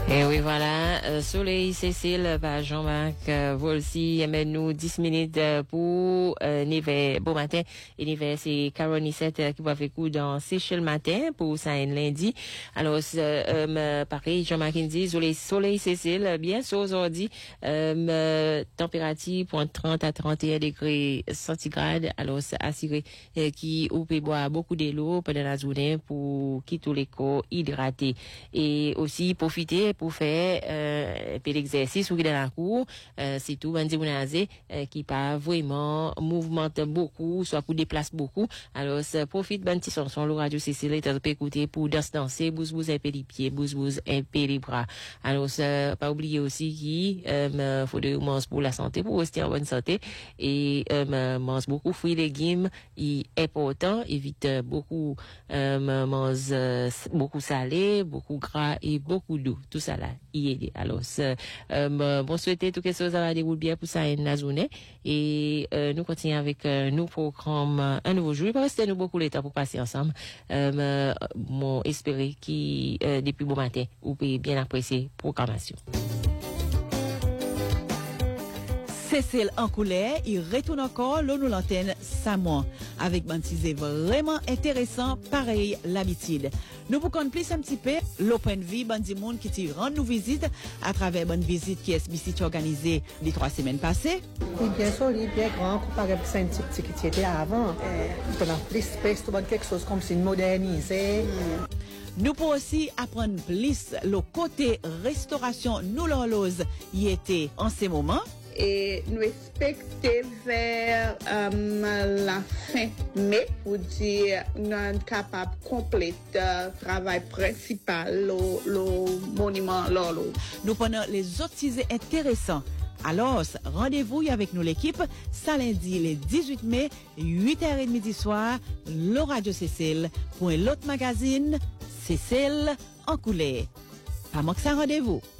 Et oui, voilà, Soleil Cécile par Jean-Marc Volsi amène nous 10 minutes pour Nivet bon matin. Et Nivet, c'est Caroline qui va faire coup dans Seychelles matin pour ça un lundi. Alors, pareil, Jean-Marc dit, Soleil Cécile, bien sûr aujourd'hui, température pour 30 à 31 degrés centigrades. Alors, c'est assuré qui ou peut boire beaucoup de l'eau pendant la journée pour quitter les corps hydratés. Et aussi profiter pour faire un peu d'exercice ou dans la cour, c'est tout bandi mounazé qui pas vraiment mouvemente beaucoup, soit pour déplace beaucoup. Alors ça profite bandi son le radio Cécile tu peux écouter pour danser, bouge un peu les pieds, bouge un peu les bras. Alors ça pas oublier aussi qui faut de manger pour la santé, pour rester en bonne santé et mange beaucoup fruits et légumes, il est important, évite beaucoup mange beaucoup salé, beaucoup gras et beaucoup d'eau. Tout ça là, y aider. Alors, bon souhaiter tout quelque chose à dérouler bien pour ça une la journée. Et nous continuons avec nos programmes un nouveau jour. Il va rester nous beaucoup de temps pour passer ensemble. Mon espérer qui depuis bon matin, vous pouvez bien apprécier programmation. Cécile en couleur, il retourne encore l'eau nous l'antenne Samoan avec bantisé vraiment intéressant, pareil l'habitude. Nous vous connaissons plus un petit peu l'open vie bandi monde qui te rend nous visite à travers bonne visite qui est organisée les 3 semaines passées. Oui, bien sûr, il est bien grand comparé à un petit qui était avant. On a plus space, quelque chose comme si modernisé. Nous pouvons aussi apprendre plus le côté restauration nous l'enlose y était en ces moments. Et nous expecter vers la fin mai pour dire nous sommes capables de compléter le travail principal, le monument Lolo. Nous prenons les autres sujets intéressants. Alors, rendez-vous avec nous l'équipe, ça lundi le 18 mai, 8h30 du soir, le Radio Cécile, pour l'autre magazine, Cécile en couleur. Pas manquer ça rendez-vous.